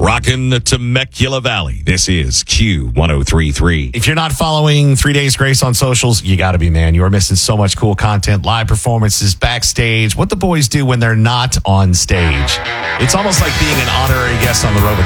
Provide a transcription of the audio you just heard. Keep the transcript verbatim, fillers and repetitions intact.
Rockin' the Temecula Valley. This is Q one oh three point three. If you're not following Three Days Grace on socials, you got to be, man. You are missing so much cool content, live performances, backstage, what the boys do when they're not on stage. It's almost like being an honorary guest on the road with